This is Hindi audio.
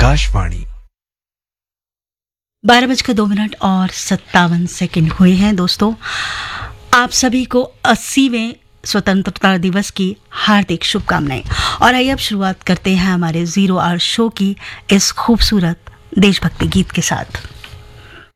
आकाशवाणी। 12:02 हुए हैं दोस्तों। आप सभी को 80वें स्वतंत्रता दिवस की हार्दिक शुभकामनाएं। और आइए अब शुरुआत करते हैं हमारे 0 आवर शो की इस खूबसूरत देशभक्ति गीत के साथ।